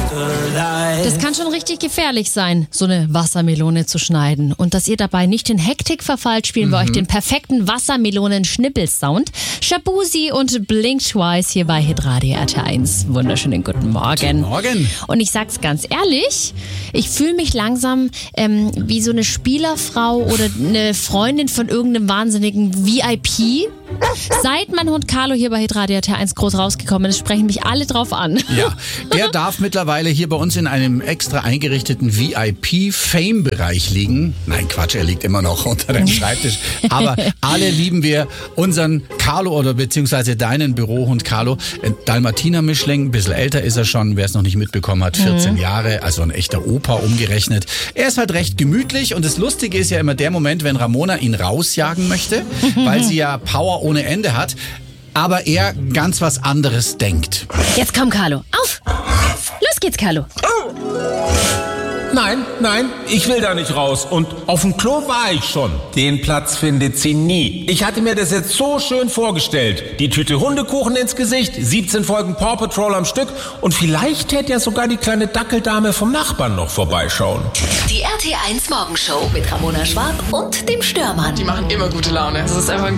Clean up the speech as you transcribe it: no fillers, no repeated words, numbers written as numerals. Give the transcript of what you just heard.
Das kann schon richtig gefährlich sein, so eine Wassermelone zu schneiden. Und dass ihr dabei nicht in Hektik verfallt, spielen wir euch den perfekten Wassermelonen-Schnippelsound. Shabuzi und Blink Twice hier bei Hitradio RT1. Wunderschönen guten Morgen. Guten Morgen. Und ich sag's ganz ehrlich, ich fühle mich langsam wie so eine Spielerfrau oder eine Freundin von irgendeinem wahnsinnigen VIP. Seit mein Hund Carlo hier bei Hitradio RT1 groß rausgekommen ist, sprechen mich alle drauf an. Ja, der darf mittlerweile hier bei uns in einem extra eingerichteten VIP-Fame-Bereich liegen. Nein, Quatsch, er liegt immer noch unter dem Schreibtisch. Aber alle lieben wir unseren Carlo oder beziehungsweise deinen Bürohund Carlo. Dalmatiner-Mischling, ein bisschen älter ist er schon, wer es noch nicht mitbekommen hat, 14 Jahre, also ein echter Opa umgerechnet. Er ist halt recht gemütlich und das Lustige ist ja immer der Moment, wenn Ramona ihn rausjagen möchte, weil sie ja Power ohne Ende hat, aber er ganz was anderes denkt. Jetzt komm, Carlo, auf! Los geht's, Carlo. Nein, ich will da nicht raus. Und auf dem Klo war ich schon. Den Platz findet sie nie. Ich hatte mir das jetzt so schön vorgestellt. Die Tüte Hundekuchen ins Gesicht, 17 Folgen Paw Patrol am Stück und vielleicht täte ja sogar die kleine Dackeldame vom Nachbarn noch vorbeischauen. Die RT1 Morgenshow mit Ramona Schwarb und dem Störmann. Die machen immer gute Laune. Das ist einfach ein